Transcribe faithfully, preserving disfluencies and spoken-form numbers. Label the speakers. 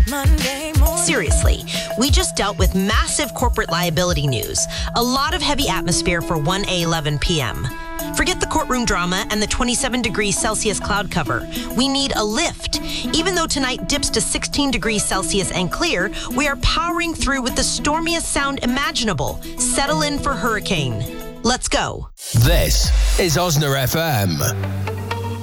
Speaker 1: Monday morning.
Speaker 2: Seriously, we just dealt with massive corporate liability news. A lot of heavy atmosphere for one A eleven p.m. Forget the courtroom drama and the twenty-seven degrees Celsius cloud cover. We need a lift. Even though tonight dips to sixteen degrees Celsius and clear, we are powering through with the stormiest sound imaginable. Settle in for hurricane. Let's go.
Speaker 3: This is Osna F M.